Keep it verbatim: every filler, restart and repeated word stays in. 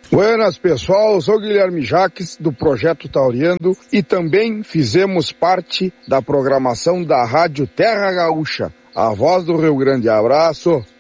Buenas, pessoal, eu sou Guilherme Jaques, do Projeto Tauriando, e também fizemos parte da programação da Rádio Terra Gaúcha, a voz do Rio Grande. Abraço!